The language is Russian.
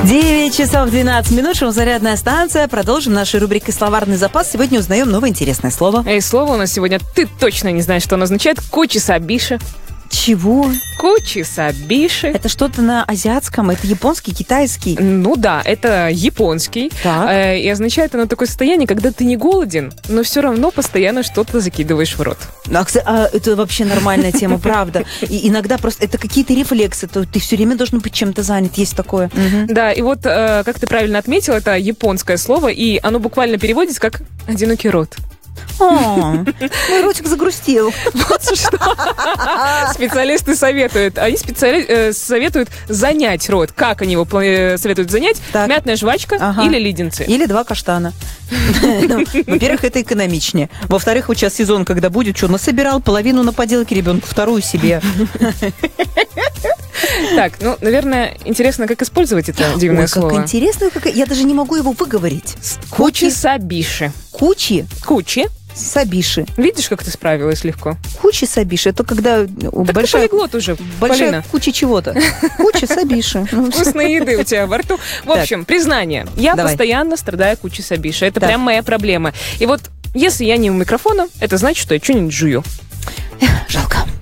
9 часов 12 минут, шумозарядная станция. Продолжим нашей рубрикой «Словарный запас». Сегодня узнаем новое интересное слово. И слово у нас сегодня, ты точно не знаешь, что оно означает. Кучи-сабиши. Чего? Кучи-сабиши. Это что-то на азиатском? Это японский, китайский? Ну да, это японский. И означает оно такое состояние, когда ты не голоден, но все равно постоянно что-то закидываешь в рот. Это вообще нормальная тема, правда. И иногда просто это какие-то рефлексы. Ты все время должен быть чем-то занят. Есть такое. Да, и вот, как ты правильно отметил, это японское слово, и оно буквально переводится как «одинокий рот». Мой ротик загрустил. Вот что специалисты советуют. Они советуют занять рот. Как они его советуют занять? Так. Мятная жвачка или леденцы. Или 2 каштана. Во-первых, это экономичнее. Во-вторых, вот сейчас сезон, когда будет, что насобирал, половину на поделке ребенку, вторую себе. Так, ну, наверное, интересно, как использовать это дивное слово. Как интересно, я даже не могу его выговорить. Кучи-сабиши. Кучи? Кучи. Сабиши. Видишь, как ты справилась легко? Кучи-сабиши. Это когда большая куча чего-то. Кучи-сабиши. Вкусной еды у тебя во рту. В общем, признание. Я постоянно страдаю кучи-сабиши. Это прям моя проблема. И вот, если я не у микрофона, это значит, что я что-нибудь жую. Жалко.